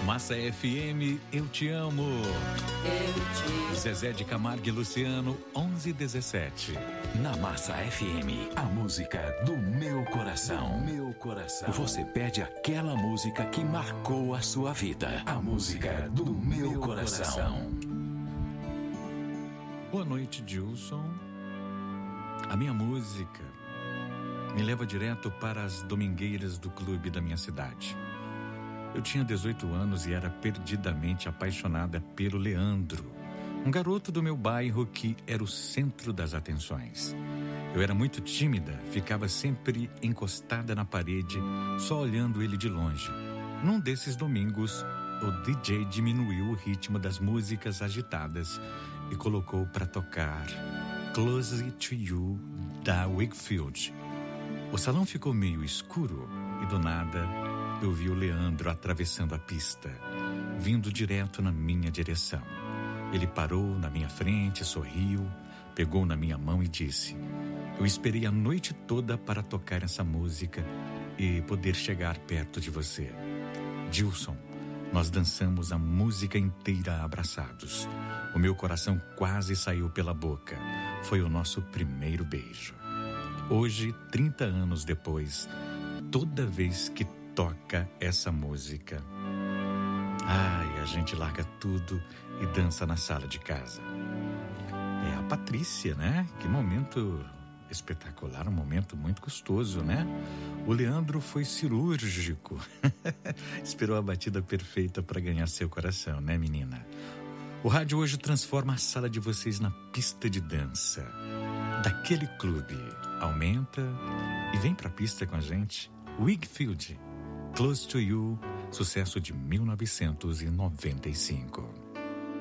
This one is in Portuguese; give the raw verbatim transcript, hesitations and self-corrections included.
Massa F M, eu te amo. Eu te... Zezé de Camargo e Luciano, onze e dezessete. Na Massa F M, a música do meu coração. Meu coração. Você pede aquela música que marcou a sua vida. A música do meu coração. Boa noite, Gilson. A minha música me leva direto para as domingueiras do clube da minha cidade. Eu tinha dezoito anos e era perdidamente apaixonada pelo Leandro, um garoto do meu bairro que era o centro das atenções. Eu era muito tímida, ficava sempre encostada na parede, só olhando ele de longe. Num desses domingos, o D J diminuiu o ritmo das músicas agitadas e colocou para tocar Close to You, da Wakefield. O salão ficou meio escuro e do nada eu vi o Leandro atravessando a pista, vindo direto na minha direção. Ele parou na minha frente, sorriu, pegou na minha mão e disse: eu esperei a noite toda para tocar essa música e poder chegar perto de você. Gilson, nós dançamos a música inteira abraçados. O meu coração quase saiu pela boca. Foi o nosso primeiro beijo. Hoje, trinta anos depois, toda vez que toca essa música, ai, a gente larga tudo e dança na sala de casa. É a Patrícia, né? Que momento espetacular, um momento muito gostoso, né? O Leandro foi cirúrgico. Esperou a batida perfeita para ganhar seu coração, né, menina? O rádio hoje transforma a sala de vocês na pista de dança daquele clube. Aumenta e vem pra pista com a gente. Wakefield, Close to You, sucesso de mil novecentos e noventa e cinco.